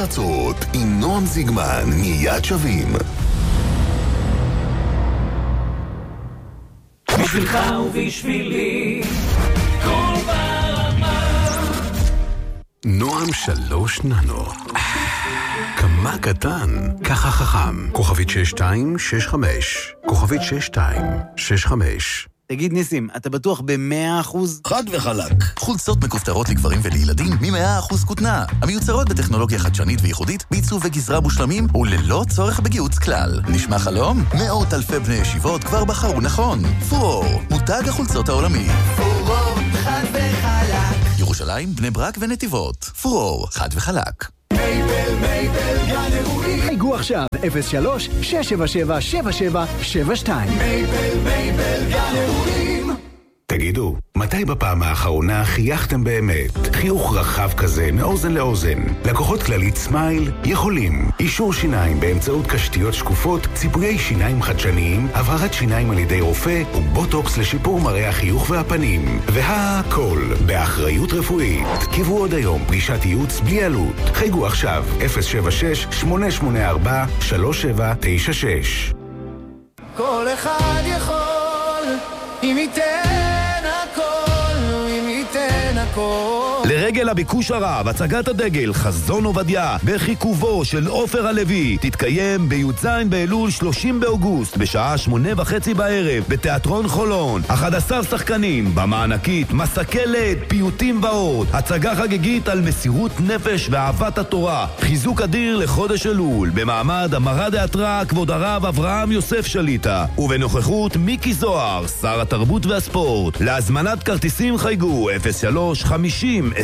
חצות עם נועם זיגמן מיד שווים. בשבילך ובשבילי כל ברמה. נועם 3 ננו. כמה קטן, ככה חכם. כוכבית 6265. כוכבית 6265. תגיד ניסים, אתה בטוח ב100%? חד וחלק. חולצות מכופתרות לגברים ולילדים מ100% כותנה. המיוצרות בטכנולוגיה חדשנית וייחודית, בעיצוב וגזרה מושלמים וללא צורך בגיוץ כלל. נשמע חלום? מאות אלפי בני ישיבות כבר בחרו נכון. פורור, מותג החולצות העולמי. פורור, חד וחלק. ירושלים, בני ברק ונתיבות. פורור, חד וחלק. מייבל גן אירועים. חייגו עכשיו 03-677-7772. מייבל גן אירועים. תגידו, מתי בפעם האחרונה חייכתם באמת? חיוך רחב כזה מאוזן לאוזן. לקוחות כללית סמייל יכולים. אישור שיניים באמצעות קשתיות שקופות, ציפויי שיניים חדשניים, הבהרת שיניים על ידי רופא ובוטוקס לשיפור מראה החיוך והפנים. והכל באחריות רפואית. קבעו עוד היום פגישת ייעוץ בלי עלות. חייגו עכשיו 076-884-3796. כל אחד יכול אם ייתן הכל, אם ייתן הכל. לרגל הביקוש הרב, הצגת הדגל חזון עובדיה בחיכובו של עופר הלוי תתקיים בי"ז באלול 30 באוגוסט בשעה 8:30 בערב בתיאטרון חולון. 11 שחקנים במענקית, מסקלת, פיוטים ועוד. הצגה חגיגית על מסירות נפש ואהבת התורה. חיזוק אדיר לחודש אלול במעמד המרה דאתרא כבוד הרב אברהם יוסף שליטה ובנוכחות מיקי זוהר, שר התרבות והספורט. להזמנת כרטיסים חייגו 03-50-23-001.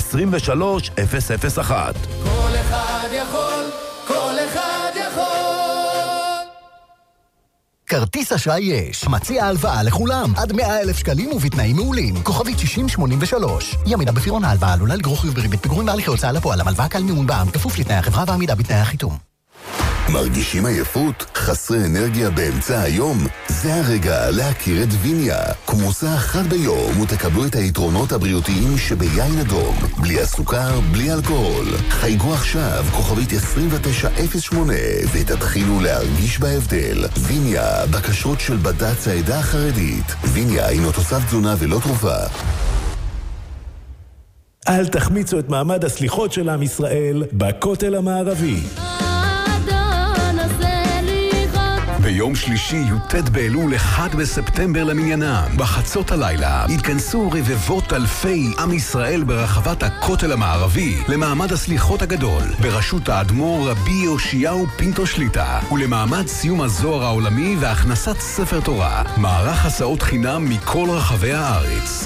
כל אחד יכול, כל אחד יכול. כרטיס אשראי יש. מציע הלוואה לכולם. עד 100,000 שקלים ובתנאים מעולים. כוכבית 6083. ימידה בפירעון ההלוואה עלולה לגרור חיוב בריבית פיגורים בהליכי הוצאה לפועל. המלוואה קל מימון בע"מ כפוף לתנאי החברה ועמידה בתנאי החיתום. מרגישים עייפות? חסרי אנרגיה באמצע היום? זה הרגע להכיר את ויניה. כמוסה אחת ביום ותקבלו את היתרונות הבריאותיים שביין אדום. בלי הסוכר, בלי אלכוהול. חייגו עכשיו כוכבית 2908 ותתחילו להרגיש בהבדל. ויניה, בקשות של בד"ץ העדה החרדית. ויניה הינו תוסף תזונה ולא תרופה. אל תחמיצו את מעמד הסליחות של עם ישראל בכותל המערבי. ביום שלישי י"ט באלול 1 בספטמבר למניינם. בחצות הלילה התכנסו רבבות אלפי עם ישראל ברחבת הכותל המערבי למעמד הסליחות הגדול בראשות האדמו"ר רבי יאשיהו פינטו שליטה ולמעמד סיום הזוהר העולמי והכנסת ספר תורה. מערך הסעות חינם מכל רחבי הארץ.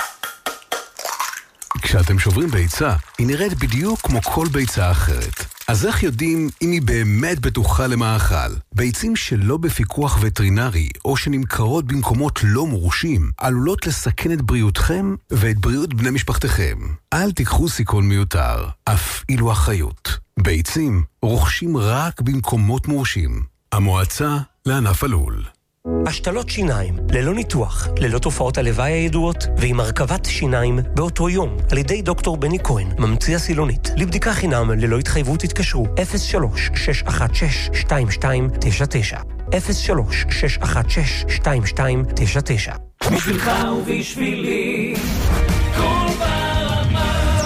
כשאתם שוברים ביצה, היא נראית בדיוק כמו כל ביצה אחרת. אז איך יודעים אם היא באמת בטוחה למאכל? ביצים שלא בפיקוח וטרינרי או שנמכרות במקומות לא מורשים עלולות לסכן את בריאותכם ואת בריאות בני משפחתכם. אל תיקחו סיכון מיותר, אף אילו אחריות. ביצים רוכשים רק במקומות מורשים. המועצה לענף הלול. השתלות שיניים, ללא ניתוח, ללא תופעות הלוואי הידועות, ועם הרכבת שיניים באותו יום, על ידי דוקטור בני כהן, ממציא הסילונית. לבדיקה חינם, ללא התחייבות התקשרו, 03-616-2299. 03-616-2299. בשבילך ובשבילי, כל ברמה.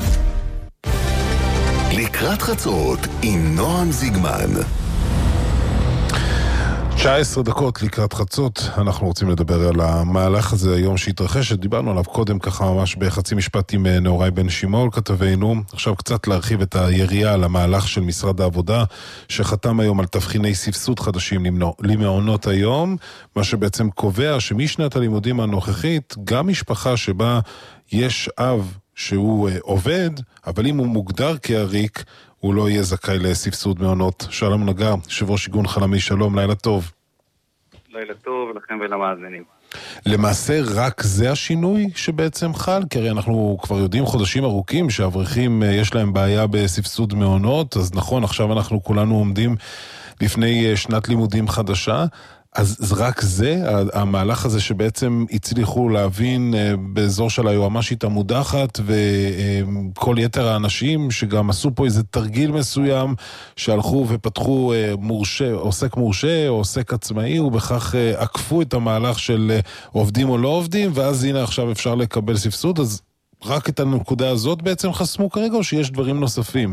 לקראת חצות עם נועם זיגמן. 19 דקות לקראת חצות, אנחנו רוצים לדבר על המהלך הזה היום שהתרחש, דיברנו עליו קודם ככה ממש בחצי משפט עם נאורי בן שמעון כתבנו, עכשיו קצת להרחיב את היריעה על המהלך של משרד העבודה, שחתם היום על תבחיני סבסוד חדשים למעונות היום, מה שבעצם קובע שמשנת הלימודים הנוכחית, גם משפחה שבה יש אב שהוא עובד, אבל אם הוא מוגדר כעריק, הוא לא יהיה זכאי לסבסוד מעונות. שלום נגר, יושב ראש ארגון חלמי, שלום, לילה טוב. לילה טוב לכם ולמאזינים. למעשה רק זה השינוי שבעצם חל? כי הרי אנחנו כבר יודעים חודשים ארוכים שהאברכים יש להם בעיה בסבסוד מעונות, אז נכון, עכשיו אנחנו כולנו עומדים לפני שנת לימודים חדשה, אז רק זה, המהלך הזה שבעצם הצליחו להבין באזור של היועמשית המודחת וכל יתר האנשים שגם עשו פה איזה תרגיל מסוים שהלכו ופתחו עוסק מורשה או עוסק עצמאי ובכך עקפו את המהלך של עובדים או לא עובדים ואז הנה עכשיו אפשר לקבל סבסוד, אז רק את הנקודה הזאת בעצם חסמו כרגע או שיש דברים נוספים?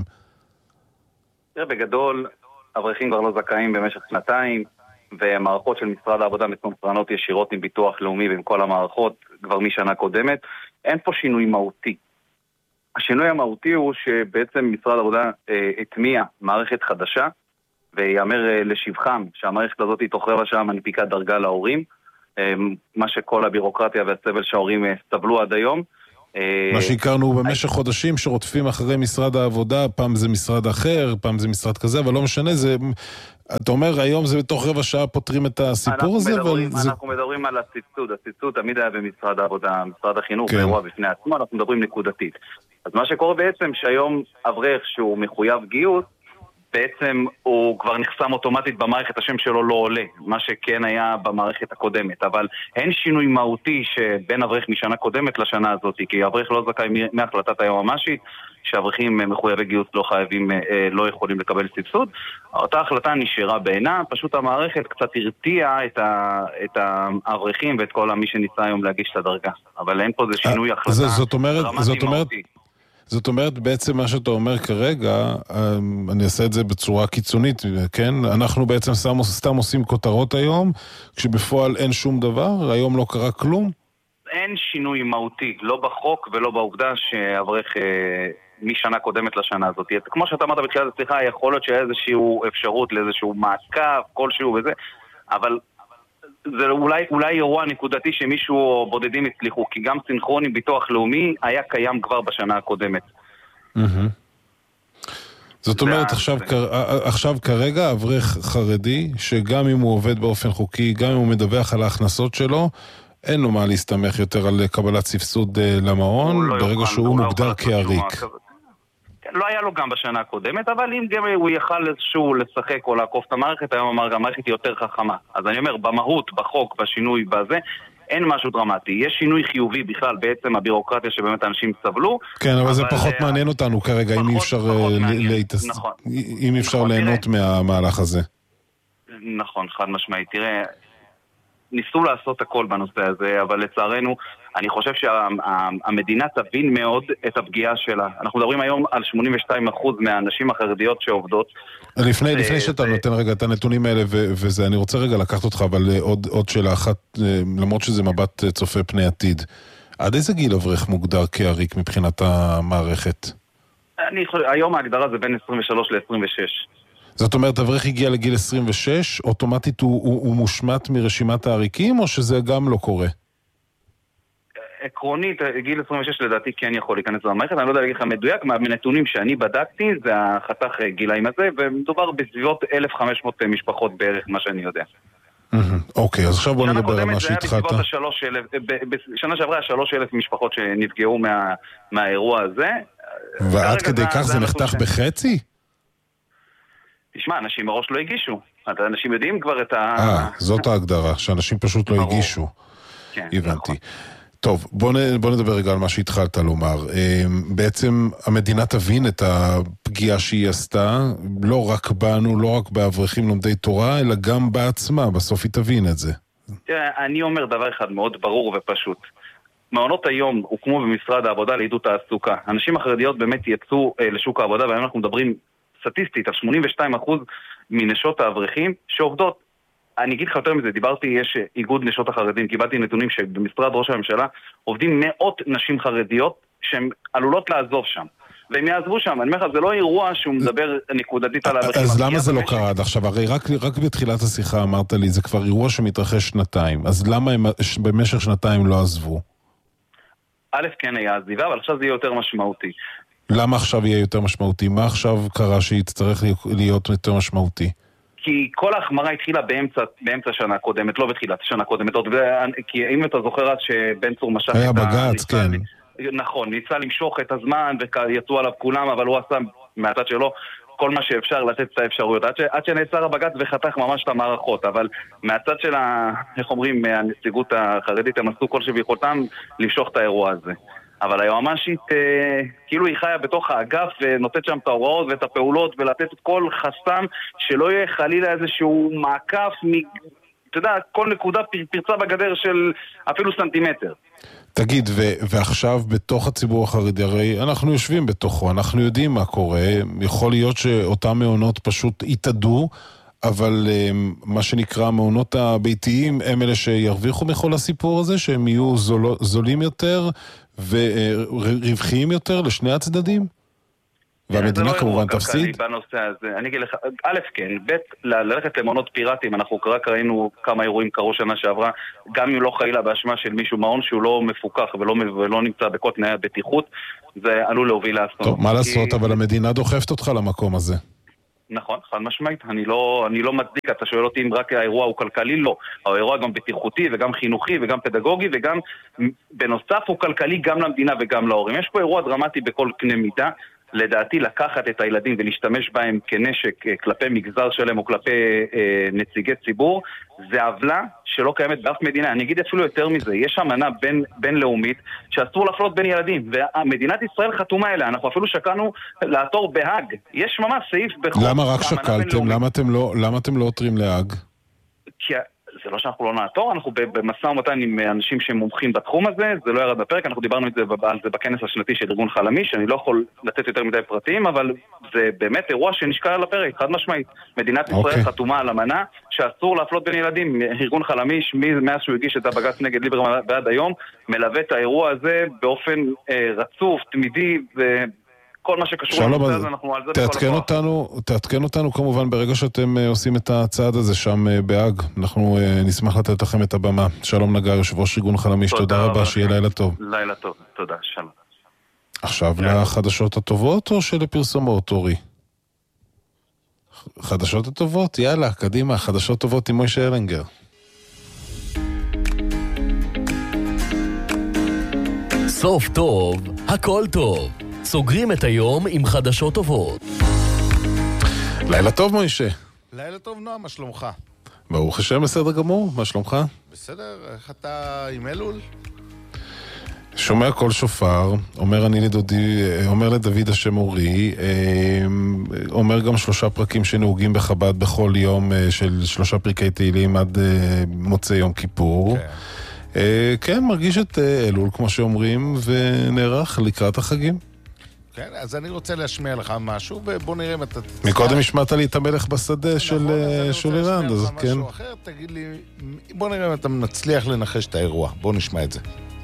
בגדול, אברכים כבר לא זכאים במשך שנתיים ומערכות של משרד העבודה מסונכרנות ישירות עם ביטוח לאומי ועם כל המערכות כבר משנה קודמת. אין פה שינוי מהותי. השינוי המהותי הוא שבעצם משרד העבודה הטמיע מערכת חדשה, ויאמר לשבחם שהמערכת הזאת תוך רבע שעה מנפיקה דרגה להורים, מה שכל הבירוקרטיה והסבל שההורים סבלו עד היום. מה שהכרנו במשך חודשים שרודפים אחרי משרד העבודה, פעם זה משרד אחר, פעם זה משרד כזה, אבל לא משנה, זה, אתה אומר היום זה בתוך רבע שעה פותרים את הסיפור הזה, אנחנו מדברים על הסבסוד, הסבסוד תמיד היה במשרד העבודה, משרד החינוך, באירוע בפני עצמו, אנחנו מדברים נקודתית. אז מה שקורה בעצם שהיום אברך שהוא מחויב גיוס, בעצם הוא כבר נחסם אוטומטית במערכת, השם שלו לא עולה, מה שכן היה במערכת הקודמת, אבל אין שינוי מהותי שבין אברך משנה קודמת לשנה הזאת, כי אברך לא זכאי מהחלטת היועמשית, שאברכים מחויבי גיוס לא יכולים לקבל סבסוד. אותה החלטה נשארה בעינה, פשוט המערכת קצת הרתיעה את האברכים ואת כל מי שניסה היום להגיש את הדרגה, אבל אין פה זה שינוי החלטה דרמטי מהותי. זאת אומרת, בעצם מה שאתה אומר כרגע, אני אעשה את זה בצורה קיצונית, כן? אנחנו בעצם סתם עושים כותרות היום, כשבפועל אין שום דבר, היום לא קרה כלום? אין שינוי מהותי, לא בחוק ולא בעובדה שאברך משנה קודמת לשנה הזאת. כמו שאתה אמרת בתחילת השיחה, יכול להיות שהיה איזושהי אפשרות לאיזשהו מעקב, כלשהו וזה, אבל זה אולי אירוע נקודתי שמישהו בודדים הצליחו, כי גם סינכרון עם ביטוח לאומי היה קיים כבר בשנה הקודמת. זאת אומרת, עכשיו כרגע אברך חרדי, שגם אם הוא עובד באופן חוקי, גם אם הוא מדווח על ההכנסות שלו, אין לו מה להסתמך יותר על קבלת סבסוד למעון, ברגע שהוא מוגדר כעריק. לא היה לו גם בשנה הקודמת, אבל אם גם הוא יכל איזשהו לשחק או לעקוף את המערכת, היום אמר, המערכת היא יותר חכמה. אז אני אומר, במהות, בחוק, בשינוי בזה, אין משהו דרמטי. יש שינוי חיובי בכלל, בעצם הבירוקרטיה שבאמת האנשים סבלו. כן, אבל זה פחות מעניין אותנו כרגע, אם אפשר ליהנות מהמהלך הזה. נכון, חד משמעית. תראה, ניסו לעשות הכל בנושא הזה, אבל לצערנו, אני חושב שהמדינה תבין מאוד את הפגיעה שלה. אנחנו מדברים היום על 82% מהנשים החרדיות שעובדות. לפני שאתה נותן רגע את הנתונים האלה, וזה, אני רוצה רגע לקחת אותך, אבל עוד שאלה אחת, למרות שזה מבט צופה פני עתיד. עד איזה גיל אברך מוגדר כעריק מבחינת המערכת? היום ההגדרה זה בין 23 ל-26. זאת אומרת, אברך הגיע לגיל 26, אוטומטית הוא מושמט מרשימת העריקים, או שזה גם לא קורה? עקרונית, גיל 26 לדעתי כן יכול להיכנס למערכת, אני לא יודע להגיד לך מדויק, מהנתונים שאני בדקתי, זה החתך גילאים הזה, ומדובר בסביבות 1,500 משפחות בערך, מה שאני יודע. אוקיי, אז עכשיו בוא נדבר על מה שהתחלת. בשנה שעברה 3,000 משפחות שנפגעו מהאירוע הזה. ועד כדי כך זה נחתך בחצי? תשמע, אנשים מראש לא הגישו. אנשים יודעים כבר את זאת ההגדרה, שאנשים פשוט לא הגישו. הבנתי. טוב, בוא נדבר רגע על מה שהתחלת לומר. בעצם המדינה תבין את הפגיעה שהיא עשתה, לא רק בנו, לא רק באברכים לומדי תורה, אלא גם בעצמה, בסוף היא תבין את זה. תראה, אני אומר דבר אחד מאוד ברור ופשוט. מעונות היום הוקמו במשרד העבודה לעידוד תעסוקה. הנשים החרדיות באמת יצאו לשוק העבודה, והיום אנחנו מדברים סטטיסטית על 82% מנשות האברכים שעובדות. אני אגיד לך יותר מזה, יש איגוד נשות החרדים, קיבלתי נתונים שבמשרד ראש הממשלה עובדים מאות נשים חרדיות שהן עלולות לעזוב שם. והם יעזבו שם, אני אומר לך, זה לא אירוע שהוא מדבר נקודתית על האברכים. אז למה זה לא קרה עד עכשיו? הרי רק בתחילת השיחה אמרת לי, זה כבר אירוע שמתרחש שנתיים. אז למה הם במשך שנתיים לא עזבו? א', כן היה עזיבה, אבל עכשיו זה יהיה יותר משמעותי. למה עכשיו יהיה יותר משמעותי? מה עכשיו קרה שיצטרך להיות יותר משמעותי? כי כל ההחמרה התחילה באמצע שנה קודמת, לא בתחילת שנה קודמת, כי אם אתה זוכר אז שבן צור משך היה בגץ, כן. נכון, ניסה למשוך את הזמן ויצאו עליו כולם, אבל הוא עשה מהצד שלו, כל מה שאפשר לתת את האפשרויות, עד שנעצר הבג"ץ וחתך ממש את המערכות, אבל מהצד של איך אומרים, מהנציגות החרדית, הם עשו כל שביכולתם למשוך את האירוע הזה. אבל היועמ"שית כאילו היא חיה בתוך האגף ונותנת שם את ההוראות ואת הפעולות ולתת את כל חסם שלא יהיה חלילה איזשהו מעקף אתה יודע, כל נקודה פרצה בגדר של אפילו סנטימטר. תגיד, ועכשיו בתוך הציבור החרדי, הרי אנחנו יושבים בתוכו, אנחנו יודעים מה קורה, יכול להיות שאותם מעונות פשוט יתעדו, אבל מה שנקרא מעונות הביתיים הם אלה שירוויחו מכל הסיפור הזה, שהם יהיו זולים יותר ורווחיים יותר לשני הצדדים? והמדינה כמובן תפסיד? בנושא הזה, אני אגיד לך, א' כן, ב' ללכת למעונות פיראטיים, אנחנו רק ראינו כמה אירועים קרו שנה שעברה, גם אם לא חלילה באשמה של מישהו מעון שהוא לא מפוקח ולא נמצא בכל תנאי הבטיחות, זה עלול להוביל לאסון. טוב, מה לעשות, אבל המדינה דוחפת אותך למקום הזה. נכון, חד משמעית, אני לא מצדיק, אתה שואל אותי אם רק האירוע הוא כלכלי, לא. האירוע גם בטיחותי וגם חינוכי וגם פדגוגי וגם בנוסף הוא כלכלי גם למדינה וגם להורים. יש פה אירוע דרמטי בכל קנה מידה, לדעתי לקחת את הילדים ולהשתמש בהם כנשק כלפי מגזר שלהם או כלפי נציגי ציבור, זה עוולה שלא קיימת באף מדינה. אני אגיד אפילו יותר מזה, יש אמנה בינלאומית שאסור להפלות בין ילדים, ומדינת ישראל חתומה אליה, אנחנו אפילו שקלנו לעתור בהאג. יש ממש סעיף בחוק. למה רק שקלתם? למה אתם לא עותרים להאג? כי זה לא שאנחנו לא נעתור, אנחנו במשא ומתן עם אנשים שמומחים בתחום הזה, זה לא ירד בפרק, אנחנו דיברנו על זה בכנס השנתי של ארגון חלמיש, אני לא יכול לתת יותר מדי פרטים, אבל זה באמת אירוע שנשקל על הפרק, חד משמעית. מדינת ישראל חתומה על אמנה שאסור להפלות בין ילדים. ארגון חלמיש, מאז שהוא הגיש את הבג"ץ נגד ליברמן ועד היום, מלווה את האירוע הזה באופן רצוף, תמידי כל מה שקשור לנושא הזה, אנחנו על זה בכל הכוח. תעדכן אותנו כמובן ברגע שאתם עושים את הצעד הזה שם בהאג. אנחנו נשמח לתת לכם את הבמה. שלום נגר, יושב ראש ארגון חלמיש, תודה רבה, שיהיה לילה טוב. לילה טוב, תודה, שלום. עכשיו לחדשות הטובות או שלפרסומות, אורי? חדשות הטובות, יאללה, קדימה, חדשות טובות עם מוישה אלנגר. סוף טוב, הכל טוב. סוגרים את היום עם חדשות טובות. לילה טוב, מוישה. לילה טוב, נועם, מה שלומך? ברוך השם, בסדר גמור, מה שלומך? בסדר, איך אתה עם אלול? שומע כל שופר, אומר אני לדודי, אומר לדוד השם אורי, אומר גם 3 פרקים שנהוגים בחב"ד בכל יום של 3 פרקי תהילים עד מוצאי יום כיפור. כן, מרגיש את אלול, כמו שאומרים, ונערך לקראת החגים. כן, אז אני רוצה להשמיע לך משהו, ובוא נראה אם אתה תצליח. מקודם השמעת לי את המלך בשדה של איראן, אז כן. משהו אחר, תגיד לי, בוא נראה אם אתה מצליח לנחש את האירוע. בוא נשמע את זה.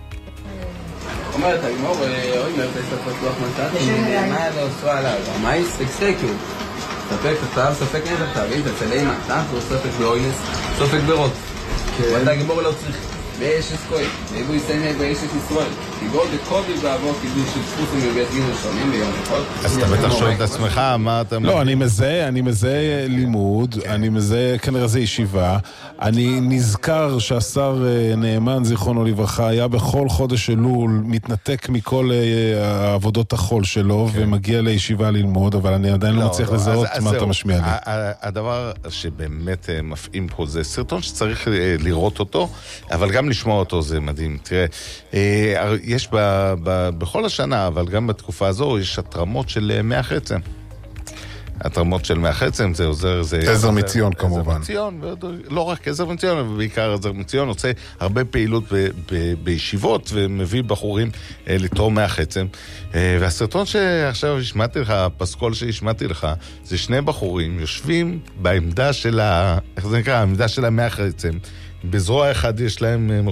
אומרת, הגמור, אוי מרת ספק לוח מצאתי, מה לא עשו עליו? מה ספק ספק כתב, ספק נדע כתבים, תצלי מעטף, ספק באוינס, ספק ברות. ואתה הגמור לא צריך. ויש אסכוי, ואיבו יסיינה ויש את ישראל. גיבור דקובי בעבור קידוש של זכות ומבית גיל ראשונים ביום אחד. אז אתה בטח שואל את עצמך, מה אתה... לא, אני מזהה לימוד, אני מזהה כנראה זה ישיבה. אני נזכר שהשר נאמן, זיכרונו לברכה, היה בכל חודש אלול, מתנתק מכל העבודות החול שלו, ומגיע לישיבה ללמוד, אבל אני עדיין לא מצליח לזהות מה אתה משמיע לי. הדבר שבאמת מפעים פה זה סרטון שצריך לראות אותו, אבל גם לשמוע אותו זה מדהים. תראה, יש בכל השנה, אבל גם בתקופה הזו, יש התרמות של מי החצם. התרמות של מי החצם, זה עוזר... עזר מציון כמובן. עזר מציון, לא רק עזר מציון, אבל בעיקר עזר מציון, עושה הרבה פעילות בישיבות, ומביא בחורים לתרום מי החצם. והסרטון שעכשיו השמעתי לך, הפסקול שהשמעתי לך, זה 2 בחורים יושבים בעמדה של איך זה נקרא? העמדה של מי החצם. בזרוע אחד יש להם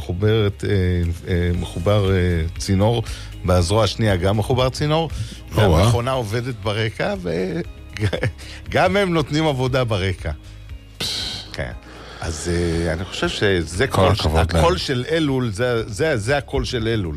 מחובר צינור, בזרוע השנייה גם מחובר צינור, והמכונה עובדת ברקע, וגם הם נותנים עבודה ברקע. כן. אז אני חושב שזה הקול של אלול, זה הקול של אלול.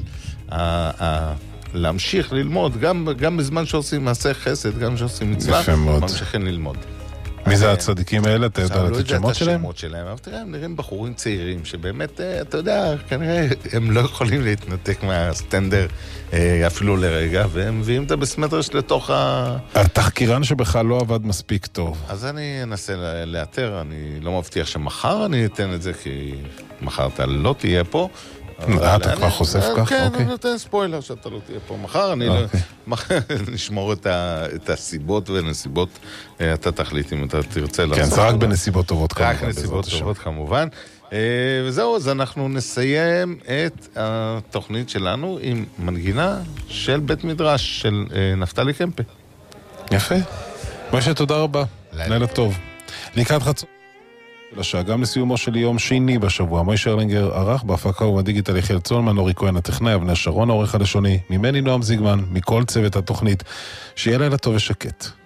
להמשיך ללמוד, גם בזמן שעושים מעשה חסד, גם שעושים מצווה, ממשיכים ללמוד. מי זה הצדיקים האלה? אתה יודע לתת שמות שלהם? השמות שלהם, אבל תראה, הם נראים בחורים צעירים, שבאמת, אתה יודע, כנראה הם לא יכולים להתנתק מהסטנדר אפילו לרגע, והם מביאים את הבסמדרש לתוך התחקירן שבכלל לא עבד מספיק טוב. אז אני אנסה לאתר, אני לא מבטיח שמחר אני אתן את זה, כי מחר אתה לא תהיה פה. אתה כבר חושף כך? כן, אני נותן ספוילר שאתה לא תהיה פה מחר, אני נשמור את הסיבות ונסיבות, אתה תחליט אם אתה תרצה לעשות. כן, זה רק בנסיבות טובות כמובן. רק נסיבות טובות כמובן. וזהו, אז אנחנו נסיים את התוכנית שלנו עם מנגינה של בית מדרש של נפתלי קמפה. יפה. משה, תודה רבה. לילה טוב. לקראת חצות. גם לסיומו של יום שני בשבוע, מוישה ארלינגר ערך בהפקה ובדיגיטל יחיאל צולמן, אורי כהן הטכנאי, אבנר שרון העורך הלשוני, ממני נועם זיגמן, מכל צוות התוכנית, שיהיה לילה טוב ושקט.